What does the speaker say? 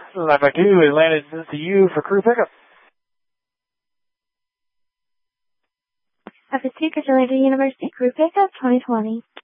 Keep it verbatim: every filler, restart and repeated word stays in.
nine five two, Atlanta, this is you for crew pickup. F S T, Atlanta University crew pickup twenty twenty.